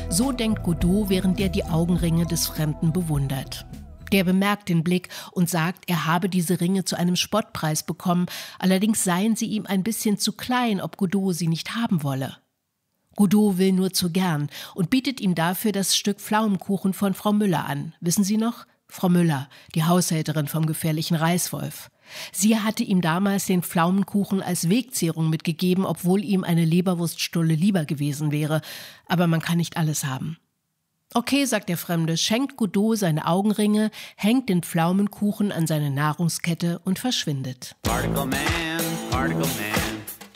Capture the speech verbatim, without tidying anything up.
So denkt Godot, während er die Augenringe des Fremden bewundert. Der bemerkt den Blick und sagt, er habe diese Ringe zu einem Spottpreis bekommen, allerdings seien sie ihm ein bisschen zu klein, ob Godot sie nicht haben wolle. Godot will nur zu gern und bietet ihm dafür das Stück Pflaumenkuchen von Frau Müller an. Wissen Sie noch? Frau Müller, die Haushälterin vom gefährlichen Reißwolf. Sie hatte ihm damals den Pflaumenkuchen als Wegzehrung mitgegeben, obwohl ihm eine Leberwurststulle lieber gewesen wäre. Aber man kann nicht alles haben. Okay, sagt der Fremde, schenkt Godot seine Augenringe, hängt den Pflaumenkuchen an seine Nahrungskette und verschwindet. Particle Man, Particle Man.